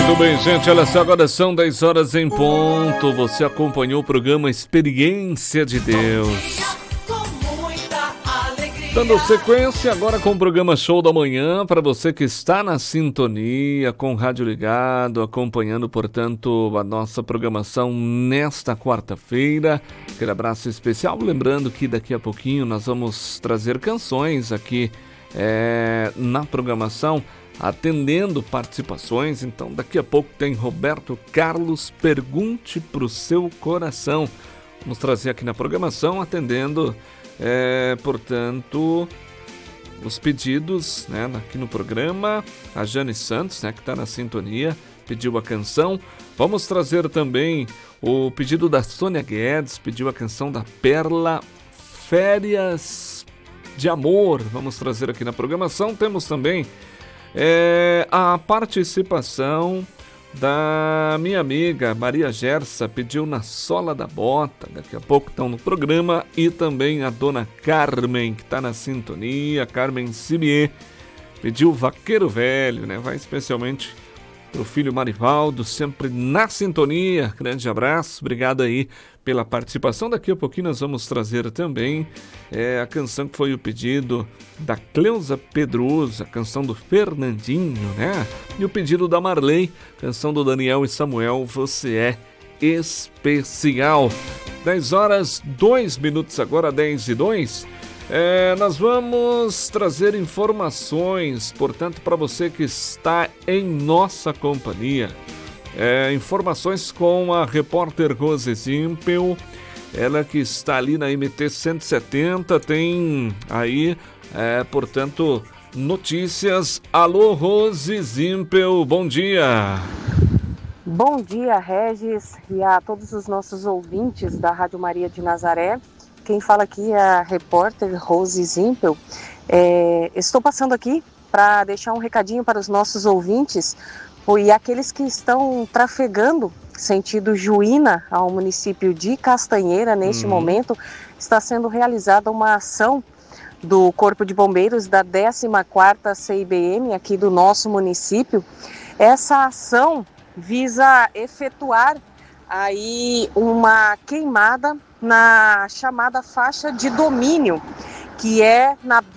Muito bem, gente, olha só, agora são 10 horas em ponto. Você acompanhou o programa Experiência de Deus. Dando sequência agora com o programa Show da Manhã, para você que está na sintonia, com o rádio ligado, acompanhando, portanto, a nossa programação nesta quarta-feira. Aquele abraço especial, lembrando que daqui a pouquinho nós vamos trazer canções aqui na programação, atendendo participações. Então daqui a pouco tem Roberto Carlos, Pergunte pro Seu Coração. Vamos trazer aqui na programação, atendendo, portanto, os pedidos, né, aqui no programa. A Jane Santos, né, que está na sintonia, pediu a canção. Vamos trazer também o pedido da Sônia Guedes, pediu a canção da Perla, Férias de Amor. Vamos trazer aqui na programação. Temos também a participação da minha amiga Maria Gersa, pediu Na Sola da Bota. Daqui a pouco estão no programa. E também a dona Carmen, que está na sintonia, Carmen Sibier, pediu Vaqueiro Velho, né? Vai especialmente pro filho Marivaldo, sempre na sintonia. Grande abraço, obrigado aí pela participação. Daqui a pouquinho nós vamos trazer também a canção que foi o pedido da Cleusa Pedroso, a canção do Fernandinho, né? E o pedido da Marley, canção do Daniel e Samuel, Você é Especial. 10 horas, 2 minutos agora, 10:02. Nós vamos trazer informações, portanto, para você que está em nossa companhia. Informações com a repórter Rose Zimpel, ela que está ali na MT 170, tem aí, portanto, notícias. Alô, Rose Zimpel, bom dia. Bom dia, Regis, e a todos os nossos ouvintes da Rádio Maria de Nazaré. Quem fala aqui é a repórter Rose Zimpel. Estou passando aqui para deixar um recadinho para os nossos ouvintes e aqueles que estão trafegando sentido Juína ao município de Castanheira. Neste momento está sendo realizada uma ação do Corpo de Bombeiros da 14ª CIBM aqui do nosso município. Essa ação visa efetuar aí uma queimada na chamada faixa de domínio, que é na